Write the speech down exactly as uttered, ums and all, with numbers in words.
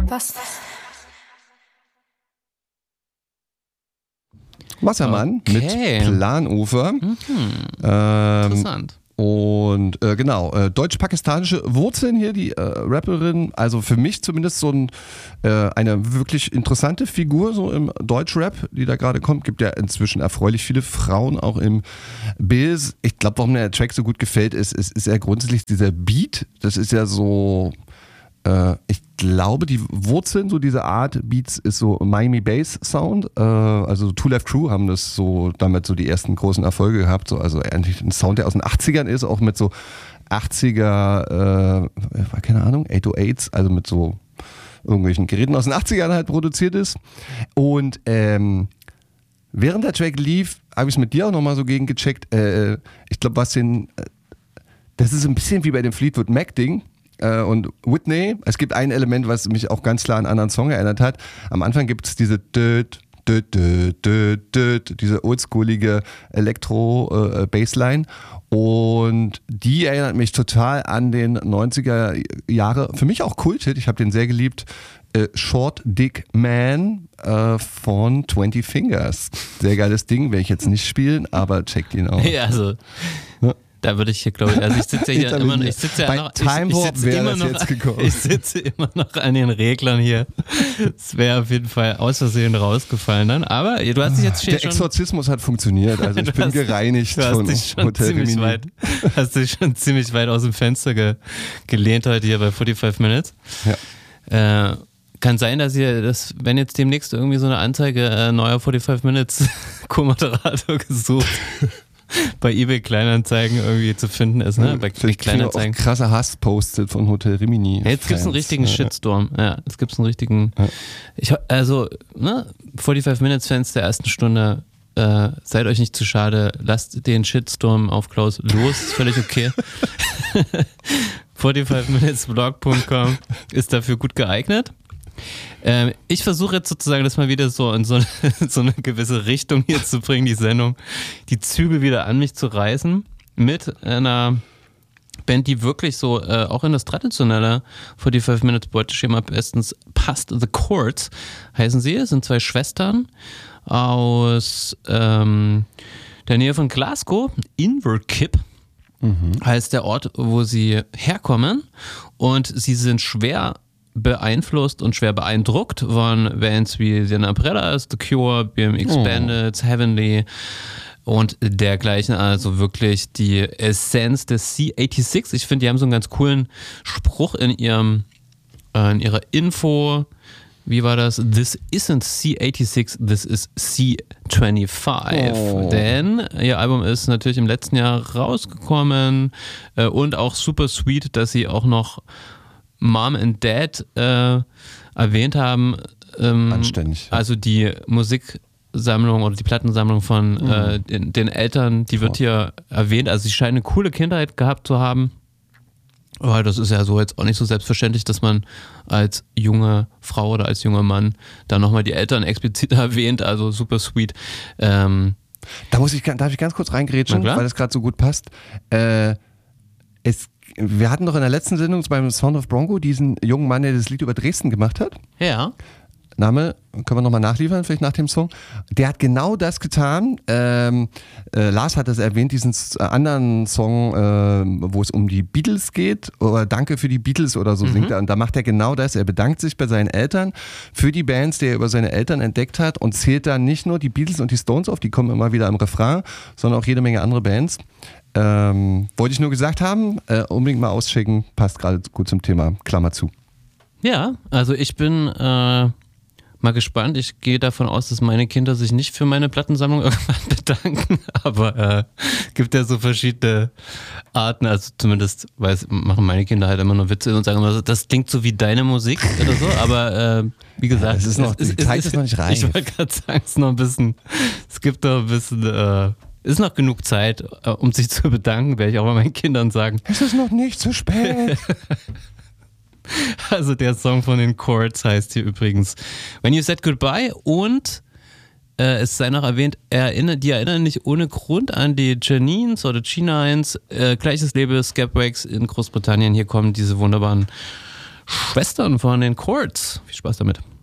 Was? Wassermann okay. mit Planufer. Mhm. Ähm, Interessant. Und äh, genau, äh, deutsch-pakistanische Wurzeln hier, die äh, Rapperin, also für mich zumindest so ein, äh, eine wirklich interessante Figur so im Deutschrap, die da gerade kommt. Gibt ja inzwischen erfreulich viele Frauen auch im Biz. Ich glaube, warum der Track so gut gefällt, ist, ist, ist ja grundsätzlich dieser Beat. Das ist ja so, äh, ich glaube, die Wurzeln so dieser Art Beats ist so Miami Bass Sound. Äh, also Two Live Crew haben das so damit so die ersten großen Erfolge gehabt. So, also eigentlich ein Sound, der aus den achtzigern ist, auch mit so achtziger, äh, keine Ahnung, achthundertachts, also mit so irgendwelchen Geräten aus den achtzigern halt produziert ist. Und ähm, während der Track lief, habe ich es mit dir auch nochmal so gegengecheckt. Äh, ich glaube, was den, äh, das ist ein bisschen wie bei dem Fleetwood Mac Ding. Und Whitney, es gibt ein Element, was mich auch ganz klar an einen anderen Song erinnert hat. Am Anfang gibt es diese död, död, död, död, död, diese oldschoolige Elektro-Bassline. Und die erinnert mich total an den neunziger Jahre, für mich auch Kult-Hit, ich habe den sehr geliebt, Short Dick Man äh, von twenty Fingers. Sehr geiles Ding, werde ich jetzt nicht spielen, aber checkt ihn auch. Ja, also... Ja. Da würde ich hier, glaube ich, also ich sitze ja hier immer noch, ich sitze ja Bei noch, Time ich, ich Warp sitze wäre immer das noch, jetzt gekommen. Ich sitze immer noch an den Reglern hier. Es wäre auf jeden Fall aus Versehen rausgefallen dann, aber du hast dich jetzt schon... Der Exorzismus hat funktioniert, also ich bin hast, gereinigt du hast von dich schon Hotel ziemlich Rimini. weit, hast dich schon ziemlich weit aus dem Fenster ge, gelehnt heute hier bei forty-five Minutes. Ja. Äh, kann sein, dass ihr das, wenn jetzt demnächst irgendwie so eine Anzeige äh, neuer forty-five Minutes Co-Moderator gesucht bei eBay Kleinanzeigen irgendwie zu finden ist, ne? Bei Vielleicht Kleinanzeigen. Auch krasser Hass postet von Hotel Rimini. Ja, jetzt gibt es einen richtigen ja. Shitstorm. Ja, jetzt gibt es einen richtigen. Ja. Ich, also, ne, forty-five Minutes Fans der ersten Stunde, äh, seid euch nicht zu schade, lasst den Shitstorm auf Klaus los, ist völlig okay. forty-five minutes blog punkt com ist dafür gut geeignet. Ähm, ich versuche jetzt sozusagen das mal wieder so in so eine, so eine gewisse Richtung hier zu bringen, die Sendung, die Zügel wieder an mich zu reißen, mit einer Band, die wirklich so äh, auch in das traditionelle forty-five Minutes Beuteschema bestens passt. The Chords heißen sie, es sind zwei Schwestern aus ähm, der Nähe von Glasgow, Inverkip. Mhm. Heißt der Ort, wo sie herkommen, und sie sind schwer beeinflusst und schwer beeindruckt von Bands wie The Umbrellas, The Cure, B M X Bandits, oh. Heavenly und dergleichen. Also wirklich die Essenz des C sechsundachtzig. Ich finde, die haben so einen ganz coolen Spruch in ihrem äh, in ihrer Info. Wie war das? This isn't C sechsundachtzig, this is C fünfundzwanzig. Oh. Denn ihr Album ist natürlich im letzten Jahr rausgekommen äh, und auch super sweet, dass sie auch noch Mom and Dad äh, erwähnt haben. Ähm, Anständig. Also die Musiksammlung oder die Plattensammlung von mhm. äh, den, den Eltern, die wird hier erwähnt. Also sie scheinen eine coole Kindheit gehabt zu haben. Aber das ist ja so jetzt auch nicht so selbstverständlich, dass man als junge Frau oder als junger Mann da nochmal die Eltern explizit erwähnt. Also super sweet. Ähm, da muss ich, darf ich ganz kurz reingrätschen, weil das gerade so gut passt. Äh, es Wir hatten doch in der letzten Sendung beim Sound of Bronco diesen jungen Mann, der das Lied über Dresden gemacht hat. Ja. Name, können wir nochmal nachliefern, vielleicht nach dem Song. Der hat genau das getan. Ähm, äh, Lars hat das erwähnt, diesen anderen Song, äh, wo es um die Beatles geht, oder Danke für die Beatles oder so mhm. singt er. Und da macht er genau das. Er bedankt sich bei seinen Eltern für die Bands, die er über seine Eltern entdeckt hat, und zählt dann nicht nur die Beatles und die Stones auf, die kommen immer wieder im Refrain, sondern auch jede Menge andere Bands. Ähm, wollte ich nur gesagt haben, äh, unbedingt mal auschecken, passt gerade gut zum Thema, Klammer zu. Ja, also ich bin äh, mal gespannt, ich gehe davon aus, dass meine Kinder sich nicht für meine Plattensammlung irgendwann bedanken, aber äh, gibt ja so verschiedene Arten, also zumindest weiß, machen meine Kinder halt immer nur Witze und sagen immer, das klingt so wie deine Musik oder so, aber äh, wie gesagt, ja, es ist noch, es, die Zeit ist, ist noch nicht reif. Ich wollte gerade sagen, es ist noch ein bisschen, es gibt noch ein bisschen äh, ist noch genug Zeit, um sich zu bedanken, werde ich auch bei meinen Kindern sagen. Es ist noch nicht zu spät. Also der Song von den Chords heißt hier übrigens When You Said Goodbye, und äh, es sei noch erwähnt, erinnert, die erinnern nicht ohne Grund an die Janines oder G nines, äh, gleiches Label, Skepwax in Großbritannien. Hier kommen diese wunderbaren Schwestern von den Chords. Viel Spaß damit.